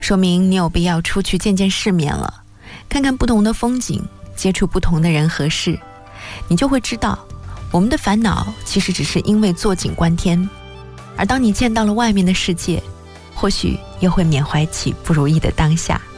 说明你有必要出去见见世面了，看看不同的风景，接触不同的人和事，你就会知道，我们的烦恼其实只是因为坐井观天，而当你见到了外面的世界，或许又会缅怀起不如意的当下。